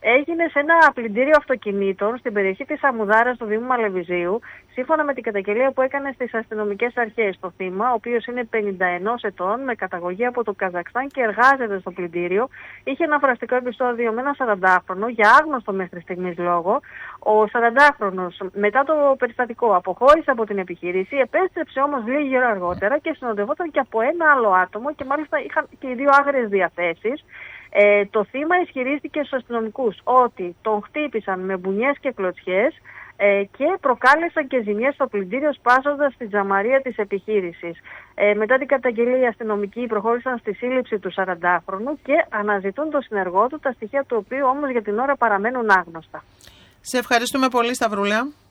έγινε σε ένα πλυντήριο αυτοκινήτων στην περιοχή της Αμμουδάρας του Δήμου Μαλεβιζίου, σύμφωνα με την καταγγελία που έκανε στις αστυνομικές αρχές. Το θύμα, ο οποίος είναι 51 ετών, με καταγωγή από το Καζακστάν και εργάζεται στο πλυντήριο, είχε ένα φραστικό επεισόδιο με ένα 40χρονο για άγνωστο μέχρι στιγμής λόγο. Ο 40χρονος μετά το περιστατικό αποχώρησε από την επιχείρηση, επέστρεψε όμως λίγη ώρα αργότερα και συνοδευόταν και από ένα άλλο άτομο και μάλιστα είχαν και οι δύο άγριες διαθέσεις. Το θύμα ισχυρίστηκε στους αστυνομικούς ότι τον χτύπησαν με μπουνιές και κλωτσιές και προκάλεσαν και ζημιές στο πλυντήριο σπάζοντας τη τζαμαρία της επιχείρησης. Μετά την καταγγελία οι αστυνομικοί προχώρησαν στη σύλληψη του 40χρονου και αναζητούν τον συνεργό του, τα στοιχεία του οποίου όμως για την ώρα παραμένουν άγνωστα. Σε ευχαριστούμε πολύ, Σταυρούλα.